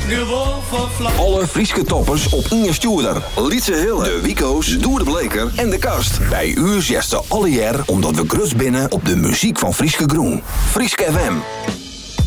gewoon van vlag. Alle Frieske toppers op Inge Stuurder. Lietse Hille, de Wico's, Doer de Bleker en de Kast. Bij u zegt ze alle jaar omdat we grus binnen op de muziek van Frieske Groen. Frieske FM.